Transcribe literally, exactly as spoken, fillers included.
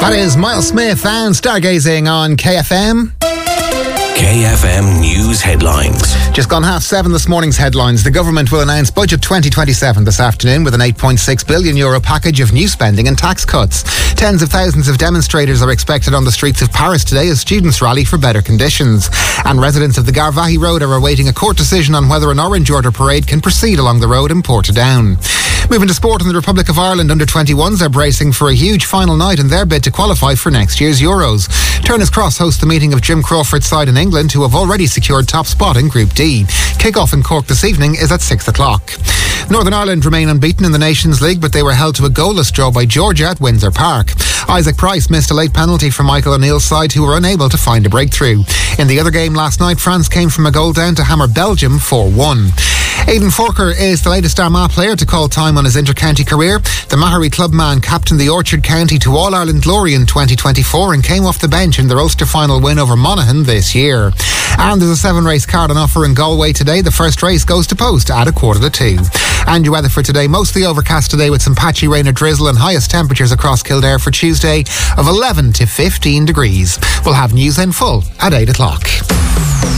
That is Miles Smith and Stargazing on K F M. K F M News Headlines. Just gone half seven this morning's headlines. The government will announce Budget twenty twenty-seven this afternoon with an eight point six billion euro package of new spending and tax cuts. Tens of thousands of demonstrators are expected on the streets of Paris today as students rally for better conditions. And residents of the Garvaghey Road are awaiting a court decision on whether an Orange Order parade can proceed along the road in Portadown. Moving to sport, in the Republic of Ireland, under twenty-ones are bracing for a huge final night in their bid to qualify for next year's Euros. Turner's Cross hosts the meeting of Jim Crawford's side in England, who have already secured top spot in Group D. Kick-off in Cork this evening is at six o'clock. Northern Ireland remain unbeaten in the Nations League, but they were held to a goalless draw by Georgia at Windsor Park. Isaac Price missed a late penalty from Michael O'Neill's side, who were unable to find a breakthrough. In the other game last night, France came from a goal down to hammer Belgium four one. Aidan Forker is the latest Armagh player to call time on his inter-county career. The Mahary clubman captained the Orchard County to All-Ireland glory in twenty twenty-four and came off the bench in their Ulster final win over Monaghan this year. And there's a seven-race card on offer in Galway today. The first race goes to post at a quarter to two. And your weather for today, mostly overcast today with some patchy rain or drizzle and highest temperatures across Kildare for Tuesday of eleven to fifteen degrees. We'll have news in full at eight o'clock.